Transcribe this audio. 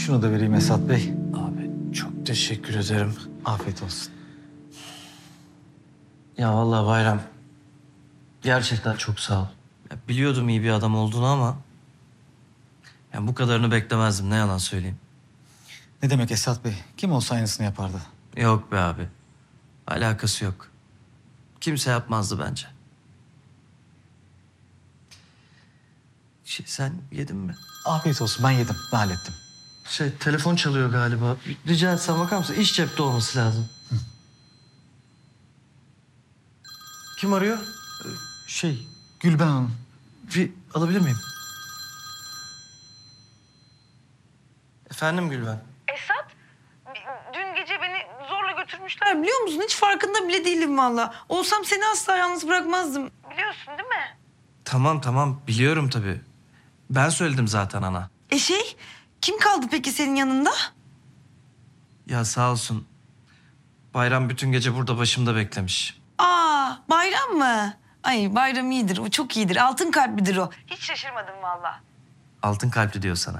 Şunu da vereyim Esat Bey. Abi çok teşekkür ederim. Afiyet olsun. Ya vallahi Bayram, gerçekten çok sağ ol. Ya biliyordum iyi bir adam olduğunu ama... ...yani bu kadarını beklemezdim, ne yalan söyleyeyim. Ne demek Esat Bey? Kim olsa aynısını yapardı. Yok be abi, alakası yok. Kimse yapmazdı bence. Sen yedin mi? Afiyet olsun. Ben yedim. Ben hallettim. Telefon çalıyor galiba. Rica etsem bakar mısın? İş cepte olması lazım. Kim arıyor? Gülben Hanım. Bir alabilir miyim? Efendim Gülben? Esat, dün gece beni zorla götürmüşler biliyor musun? Hiç farkında bile değilim valla. Olsam seni asla yalnız bırakmazdım. Biliyorsun değil mi? Tamam biliyorum tabii. Ben söyledim zaten ana. Kim kaldı peki senin yanında? Ya sağ olsun. Bayram bütün gece burada başımda beklemiş. Bayram mı? Ay Bayram iyidir, o çok iyidir. Altın kalplidir o. Hiç şaşırmadım valla. Altın kalpli diyor sana.